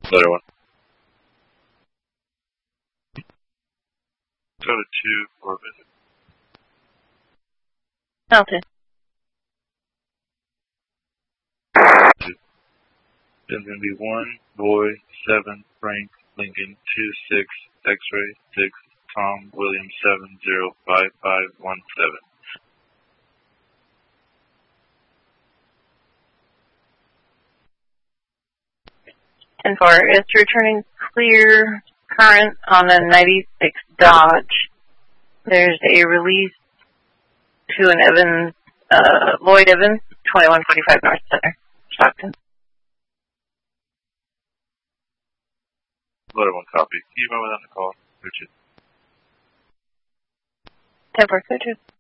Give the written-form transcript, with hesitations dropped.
Letter 1. Go to 2 for a visit. Mounted. 2. Then going to be 1, Boy, 7, Frank, Lincoln, 2, 6, X-ray, 6, Tom, William, 7, 0, 5, 5, 1, 7. And 4, it's returning clear current on a 96 Dodge. There's a release to an Evans, Lloyd Evans, 2145 North Center, Stockton. Letter 1 copy. Can you remember that on the call? Richard. 10-4,